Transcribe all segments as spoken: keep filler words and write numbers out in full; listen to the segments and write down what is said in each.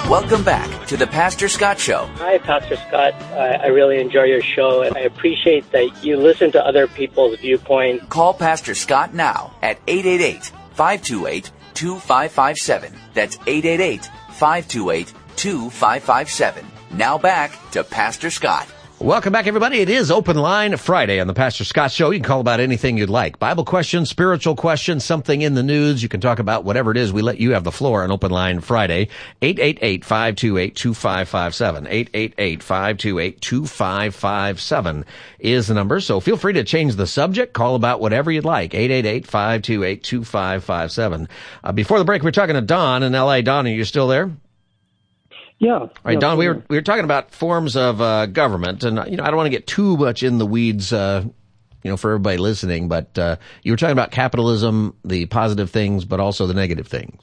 Welcome back to the Pastor Scott Show. Hi, Pastor Scott. I, I really enjoy your show, and I appreciate that you listen to other people's viewpoints. Call Pastor Scott now at eight eight eight, five two eight, two five five seven. That's eight eight eight, five two eight, two five five seven. Now back to Pastor Scott. Welcome back, everybody. It is Open Line Friday on the Pastor Scott Show. You can call about anything you'd like. Bible questions, spiritual questions, something in the news. You can talk about whatever it is. We let you have the floor on Open Line Friday. eight eight eight, five two eight, two five five seven. eight eight eight, five two eight, two five five seven is the number. So feel free to change the subject. Call about whatever you'd like. eight eight eight, five two eight, two five five seven. Uh, before the break, we were talking to Don in L A. Don, are you still there? Yeah. All right, Don, we were we were talking about forms of uh, government, and you know I don't want to get too much in the weeds, uh, you know, for everybody listening. But uh, you were talking about capitalism, the positive things, but also the negative things.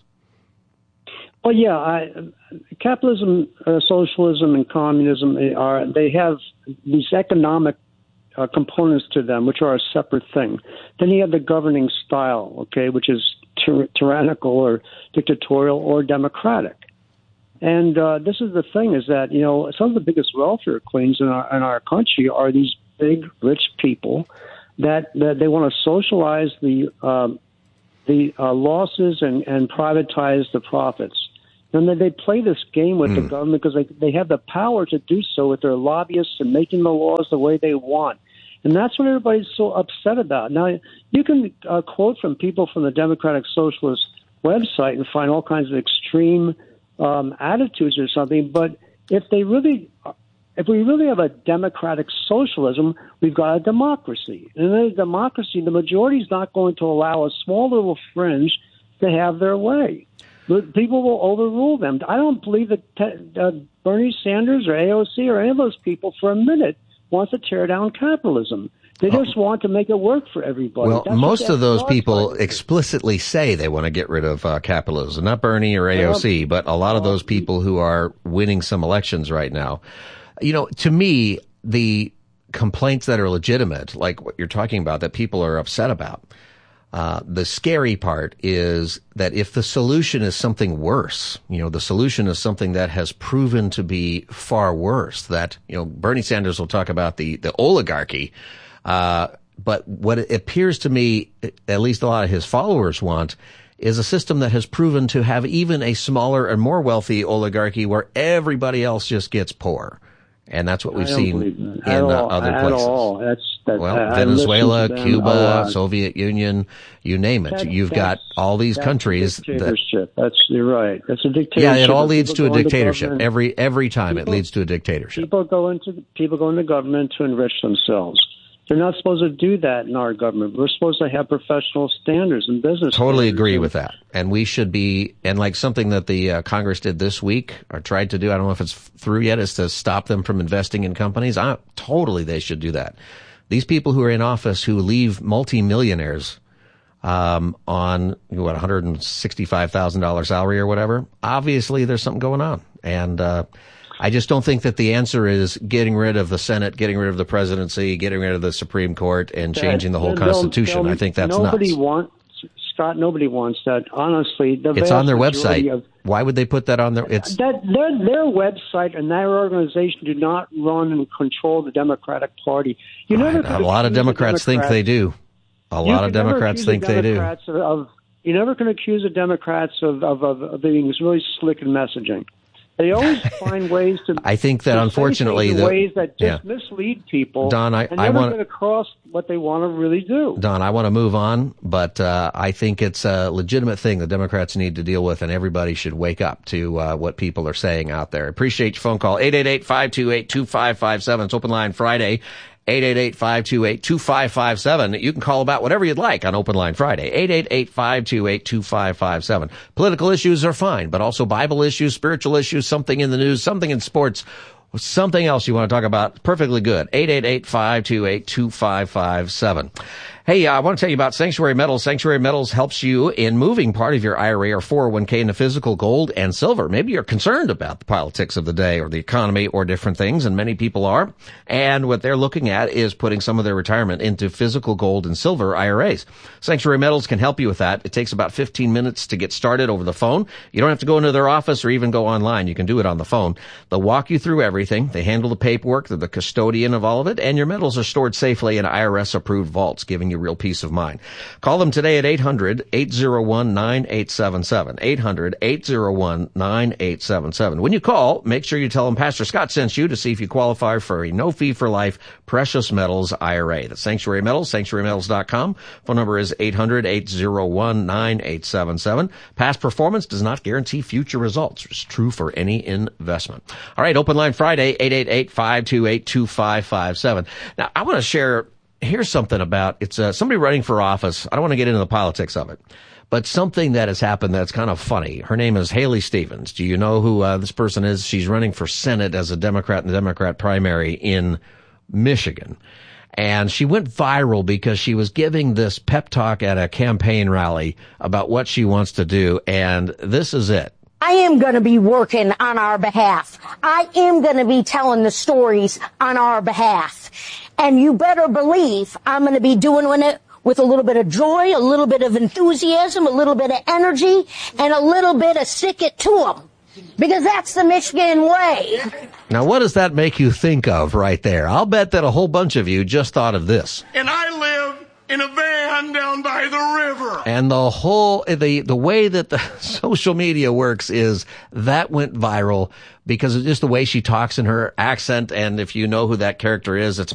Well, yeah, I, capitalism, uh, socialism, and communism are they have these economic uh, components to them, which are a separate thing. Then you have the governing style, okay, which is tyr- tyrannical or dictatorial or democratic. And uh, this is the thing: is that you know some of the biggest welfare queens in our in our country are these big rich people that, that they want to socialize the uh, the uh, losses and, and privatize the profits. And then they play this game with mm. the government because they they have the power to do so with their lobbyists and making the laws the way they want. And that's what everybody's so upset about. Now, you can uh, quote from people from the Democratic Socialist website and find all kinds of extreme Um, attitudes or something, but if they really, if we really have a democratic socialism, we've got a democracy. And in a democracy, the majority is not going to allow a small little fringe to have their way. But people will overrule them. I don't believe that uh, Bernie Sanders or A O C or any of those people for a minute wants to tear down capitalism. They just oh. want to make it work for everybody. Well, That's most of those people like. explicitly say they want to get rid of uh, capitalism. Not Bernie or A O C, but a lot of those people who are winning some elections right now. You know, to me, the complaints that are legitimate, like what you're talking about, that people are upset about, uh, the scary part is that if the solution is something worse, you know, the solution is something that has proven to be far worse, that, you know, Bernie Sanders will talk about the, the oligarchy. Uh, but what it appears to me, at least a lot of his followers want, is a system that has proven to have even a smaller and more wealthy oligarchy where everybody else just gets poor. And that's what we've seen in uh, other at places. All. That's, that's, well, I, Venezuela, I Cuba, Soviet Union, you name it. That, You've got all these countries. Dictatorship. That, that's you're right. That's a dictatorship. Yeah, it all leads to a into dictatorship. Government. Every every time people, it leads to a dictatorship. People go into people go into government to enrich themselves. They're not supposed to do that in our government. We're supposed to have professional standards in business. Totally standards. agree with that. And we should be, and like something that the uh, Congress did this week, or tried to do, I don't know if it's through yet, is to stop them from investing in companies. I, totally they should do that. These people who are in office who leave multimillionaires um, on, what, one hundred sixty-five thousand dollars salary or whatever, obviously there's something going on. And uh I just don't think that the answer is getting rid of the Senate, getting rid of the presidency, getting rid of the Supreme Court, and changing the whole they'll, Constitution. they'll, I think that's nobody nuts. Wants, Scott, nobody wants that. Honestly, the it's on their website. Of, Why would they put that on their? It's that their their website and their organization do not run and control the Democratic Party. You never right, a lot of Democrats, Democrats think they do. A lot of Democrats think they do. Of, of, you never can accuse the Democrats of, of, of, of being really slick in messaging. They always find ways to. I think that unfortunately, the ways that just yeah. mislead people. Don, I, and I never want get across what they want to really do. Don, I want to move on, but uh, I think it's a legitimate thing the Democrats need to deal with, and everybody should wake up to uh, what people are saying out there. Appreciate your phone call. eight eight eight, five two eight, two five five seven. It's Open Line Friday. eight eight eight, five two eight, two five five seven. You can call about whatever you'd like on Open Line Friday. eight eight eight, five two eight, two five five seven. Political issues are fine, but also Bible issues, spiritual issues, something in the news, something in sports, something else you want to talk about, perfectly good. eight eight eight, five two eight, two five five seven. Hey, uh, I want to tell you about Sanctuary Metals. Sanctuary Metals helps you in moving part of your I R A or four oh one k into physical gold and silver. Maybe you're concerned about the politics of the day or the economy or different things, and many people are. And what they're looking at is putting some of their retirement into physical gold and silver I R As. Sanctuary Metals can help you with that. It takes about fifteen minutes to get started over the phone. You don't have to go into their office or even go online. You can do it on the phone. They'll walk you through everything. They handle the paperwork. They're the custodian of all of it, and your metals are stored safely in I R S-approved vaults, giving you real peace of mind. Call them today at eight hundred, eight oh one, nine eight seven seven. eight hundred, eight oh one, nine eight seven seven. When you call, make sure you tell them Pastor Scott sent you to see if you qualify for a no-fee-for-life precious metals I R A. That's Sanctuary Metals, sanctuary metals dot com. Phone number is eight hundred, eight oh one, nine eight seven seven. Past performance does not guarantee future results. It's true for any investment. All right, Open Line Friday, eight eight eight, five two eight, two five five seven. Now, I want to share here's something about, it's uh, somebody running for office. I don't want to get into the politics of it, but something that has happened that's kind of funny. Her name is Haley Stevens. Do you know who uh, this person is? She's running for Senate as a Democrat in the Democrat primary in Michigan. And she went viral because she was giving this pep talk at a campaign rally about what she wants to do. And this is it. I am going to be working on our behalf. I am going to be telling the stories on our behalf. And you better believe I'm going to be doing it with a little bit of joy, a little bit of enthusiasm, a little bit of energy, and a little bit of stick it to them. Because that's the Michigan way. Now, what does that make you think of right there? I'll bet that a whole bunch of you just thought of this. And I live in a van down by the river. And the whole, the, the way that the social media works is that went viral because of just the way she talks in her accent. And if you know who that character is, it's